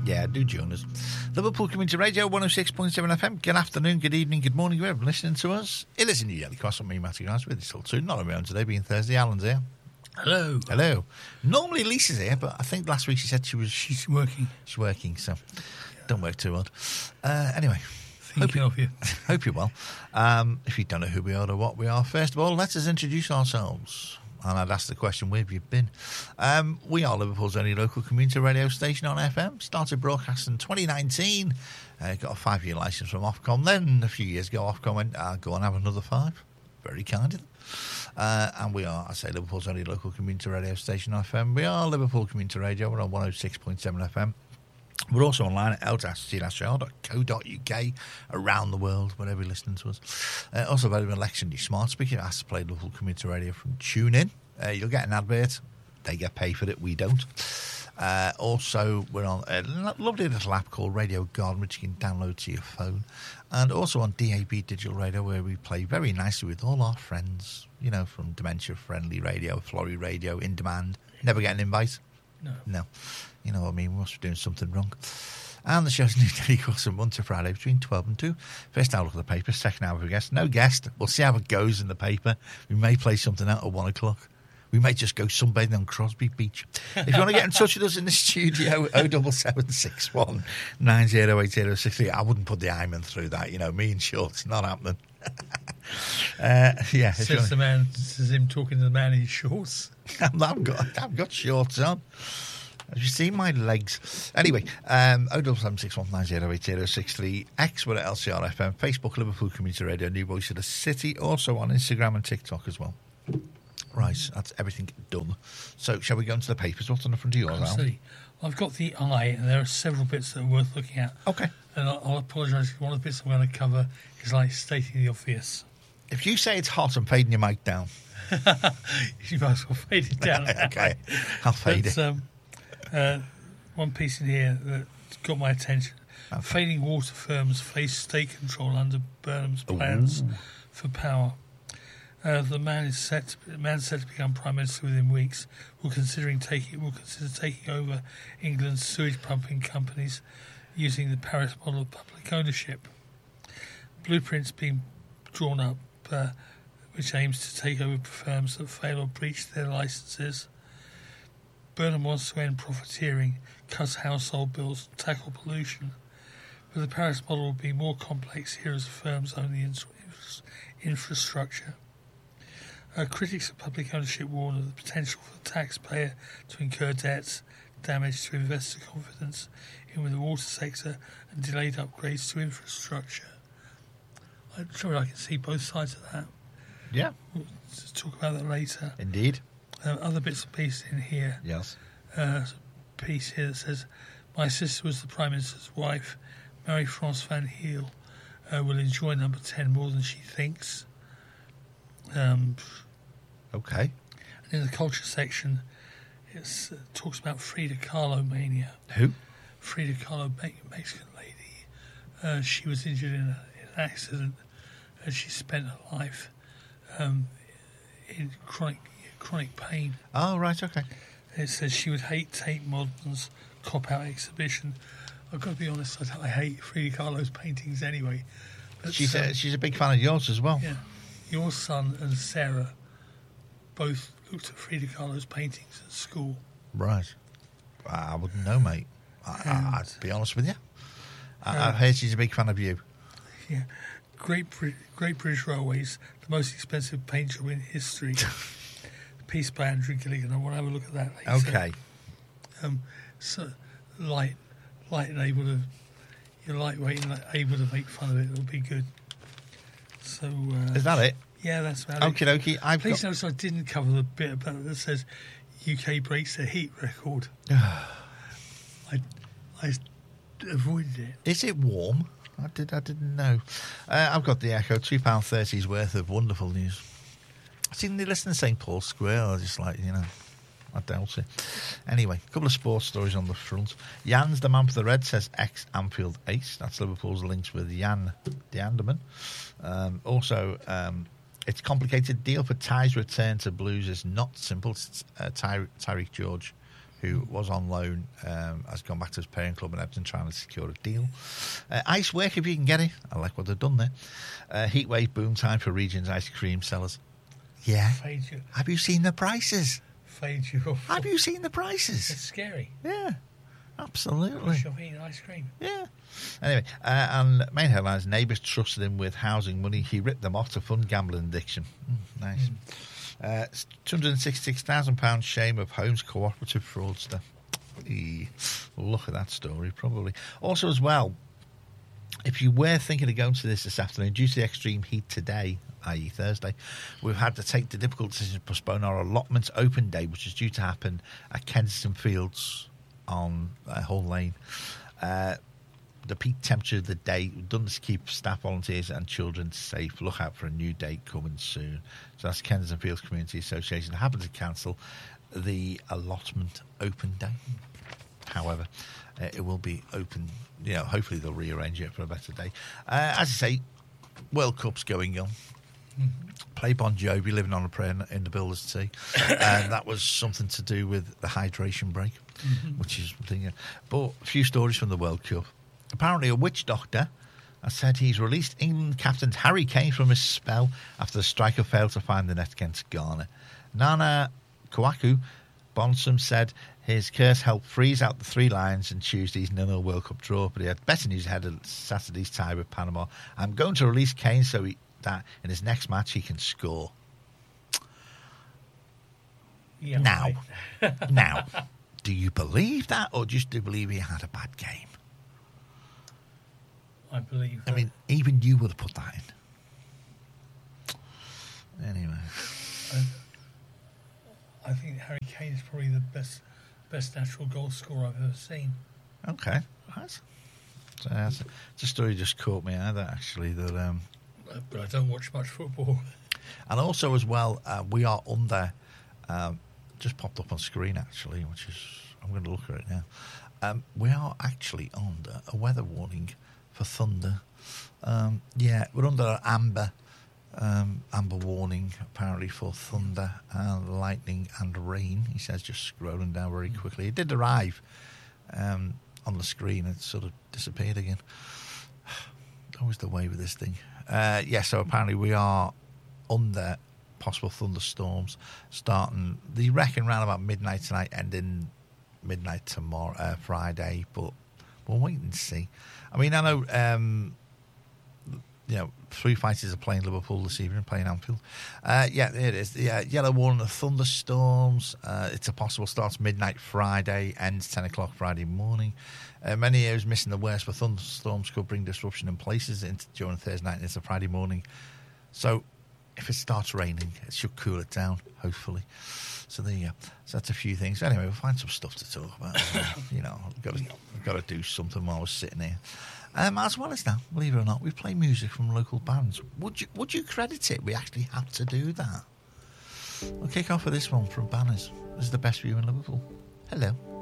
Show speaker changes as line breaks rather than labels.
Yeah, do join us. Liverpool Community Radio, 106.7 FM. Good afternoon, good evening, good morning, whoever listening to us. It is in the Yelly Cross on me, Matty Grimes, with you still too. Not around today, being Thursday. Alan's here.
Hello.
Hello. Normally Lisa's here, but I think last week she said she's
working.
She's working, so don't work too hard. Anyway.
Thinking of you.
Hope you're well. If you don't know who we are or what we are, first of all, let us introduce ourselves. And I'd ask the question, where have you been? We are Liverpool's only local community radio station on FM. Started broadcasting in 2019. Got a 5-year licence from Ofcom. Then a few years ago, Ofcom went, go on, have another 5. Very kind of them. And we are, I say, Liverpool's only local community radio station on FM. We are Liverpool Community Radio. We're on 106.7 FM. We're also online at l-cr.co.uk around the world, wherever you're listening to us. Also available on Lexington Smart Speaker. It has to play Liverpool Community Radio from TuneIn. You'll get an advert. They get paid for it. We don't. Also, we're on a lovely little app called Radio Garden, which you can download to your phone. And also on DAB Digital Radio, where we play very nicely with all our friends, you know, from Dementia Friendly Radio, Florrie Radio, In Demand. Never get an invite. No. You know what I mean? We must be doing something wrong. And the show's new daily course from Monday to Friday between 12 and 2. First hour, look at the paper. Second hour, we guest. No guest. We'll see how it goes in the paper. We may play something out at 1 o'clock. We may just go sunbathing on Crosby Beach. If you want to get in touch with us in the studio, 07761 908063. I wouldn't put the Iman through that. You know, me in shorts, not happening. Yeah.
Says the man, says him talking to the man in shorts.
I've got shorts on. Have you seen my legs? Anyway, 07761908063. X, we're at LCR FM. Facebook, Liverpool Community Radio, New Voice of the City. Also on Instagram and TikTok as well. Right, that's everything done. So, shall we go into the papers? What's on the front of yours, Al?
I've got the eye, and there are several bits that are worth looking at.
Okay.
And I'll apologise if one of the bits I'm going to cover is like stating the obvious.
If you say it's hot, I'm fading your mic down.
You might as well fade it down.
Okay, I'll fade it.
One piece in here that got my attention. Okay. Fading water firms face state control under Burnham's plans for power. The man set to become Prime Minister within weeks. Will consider taking over England's sewage pumping companies using the Paris model of public ownership. Blueprints being drawn up, which aims to take over firms that fail or breach their licences. Burnham wants to end profiteering, cut household bills, and tackle pollution. But the Paris model will be more complex here as the firms own the infrastructure. Critics of public ownership warn of the potential for the taxpayer to incur debts, damage to investor confidence in the water sector, and delayed upgrades to infrastructure. I'm sure I can see both sides of that.
Yeah.
We'll talk about that later.
Indeed.
Other bits and pieces in here.
Yes.
A piece here that says, my sister was the Prime Minister's wife. Marie-France Van Heel will enjoy number 10 more than she thinks.
Okay.
And in the culture section, it talks about Frida Kahlo mania.
Who?
Frida Kahlo, Mexican lady. She was injured in an accident, and she spent her life in chronic pain.
Oh, right, okay.
It says she would hate Tate Modern's cop-out exhibition. I've got to be honest, I hate Frida Kahlo's paintings anyway. But
she's a big fan of yours as well.
Yeah. Your son and Sarah both looked at Frida Kahlo's paintings at school.
Right. I wouldn't know, mate. I'd be honest with you. I've heard she's a big fan of you.
Yeah. Great British Railways, the most expensive paint job in history. Piece by Andrew Gilligan. I want to have a look at that later.
Okay.
So light and able to, you're lightweight and able to make fun of it. It'll be good. So
is that it?
Yeah, that's about
it. Okie dokie.
Please notice I didn't cover the bit about it that says UK breaks their heat record. I avoided it.
Is it warm? I didn't know. I've got the Echo, £2.30's worth of wonderful news. I've seen they listen to St Paul's Square. I was just like, I doubt it. Anyway, a couple of sports stories on the front. Jan's the man for the Red, says ex-Anfield ace. That's Liverpool's links with Jan de Anderman. Also, it's a complicated deal for Ty's return to Blues is not simple. It's Tyreek George, who was on loan, has gone back to his parent club in Everton trying to secure a deal. Ice work if you can get it. I like what they've done there. Heatwave boom time for Regions ice cream sellers. Yeah. Have you seen the prices?
Fade you off.
Have you seen the prices?
It's scary.
Yeah, absolutely.
Push off eating ice cream.
Yeah. Anyway, and main headlines, neighbours trusted him with housing money. He ripped them off to fund gambling addiction. Nice. £266,000 shame of Homes cooperative fraudster. Look at that story, probably. Also, as well, if you were thinking of going to this afternoon, due to the extreme heat today, i.e. Thursday, we've had to take the difficult decision to postpone our allotment open day, which is due to happen at Kensington Fields on Hull Lane. The peak temperature of the day, we've done this to keep staff, volunteers and children safe. Look out for a new date coming soon. So that's Kensington Fields Community Association. They happen to cancel the allotment open day. However, it will be open. Hopefully they'll rearrange it for a better day. As I say, World Cup's going on. Play Bon Jovi, Living on a Prayer in the Builder's Tea. And that was something to do with the hydration break, which is the. But a few stories from the World Cup. Apparently, a witch doctor has said he's released England captain Harry Kane from his spell after the striker failed to find the net against Ghana. Nana Kwaku Bonsom said his curse helped freeze out the 3 Lions in Tuesday's 0-0 World Cup draw, but he had better news ahead of Saturday's tie with Panama. I'm going to release Kane so that in his next match he can score.
Yeah,
now, do you believe that, or just do you believe he had a bad game?
I believe that.
I mean, even you would have put that in. Anyway.
I think Harry Kane is probably the best natural goal scorer I've ever seen.
Okay. Right. So it's a story just caught me eye, that actually. That,
but I don't watch much football.
And also as well, we are under, just popped up on screen actually, which is, I'm going to look at it now. We are actually under a weather warning for thunder. We're under an amber warning apparently for thunder and lightning and rain. He says, just scrolling down very quickly. It did arrive on the screen. It sort of disappeared again. Always the way with this thing. So apparently we are under possible thunderstorms starting, they reckon, around about midnight tonight, ending midnight tomorrow, Friday, but we'll wait and see. I mean, I know, 3 fighters are playing Liverpool this evening, playing Anfield. It is. Yellow warning of thunderstorms. It's a possible start midnight Friday, ends 10 o'clock Friday morning. Many areas missing the worst, but thunderstorms could bring disruption in places during Thursday night and into Friday morning. So if it starts raining, it should cool it down, hopefully. So there you go. So that's a few things. Anyway, we'll find some stuff to talk about. We've got to do something while we're sitting here. As well as that, believe it or not, we play music from local bands. Would you credit it? We actually have to do that. We'll kick off with this one from Banners. This is the best view in Liverpool. Hello.